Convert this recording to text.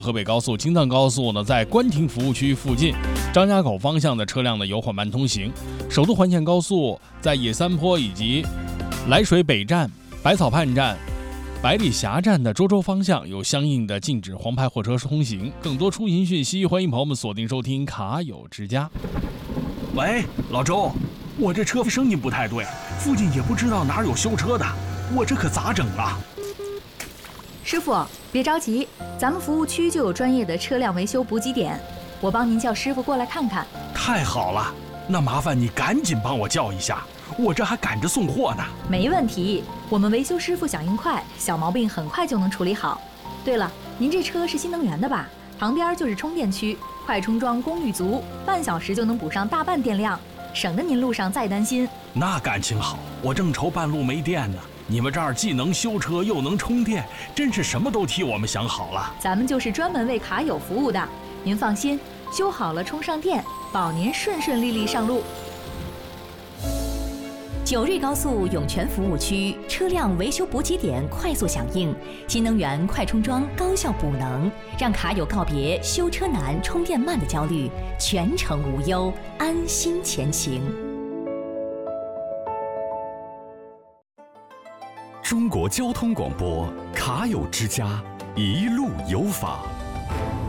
河北高速、京藏高速呢，在关停服务区附近，张家口方向的车辆呢有缓慢通行。首都环线高速在野三坡以及涞水北站、百草畔站、百里峡站的涿州方向有相应的禁止黄牌货车通行。更多出行讯息，欢迎朋友们锁定收听卡友之家。 喂，老周，我这车声音不太对，附近也不知道哪有修车的，我这可咋整啊？ 师傅，别着急，咱们服务区就有专业的车辆维修补给点，我帮您叫师傅过来看看。 太好了，那麻烦你赶紧帮我叫一下，我这还赶着送货呢。 没问题，我们维修师傅响应快，小毛病很快就能处理好。对了，您这车是新能源的吧？旁边就是充电区，快充桩功率足，半小时就能补上大半电量，省得您路上再担心。 那感情好，我正愁半路没电呢。你们这儿既能修车又能充电，真是什么都替我们想好了。 咱们就是专门为卡友服务的，您放心，修好了充上电，保您顺顺利利上路。 九瑞高速涌泉服务区车辆维修补给点快速响应，新能源快充桩高效补能，让卡友告别修车难、充电慢的焦虑，全程无忧，安心前行。 中国交通广播卡友之家，一路有法。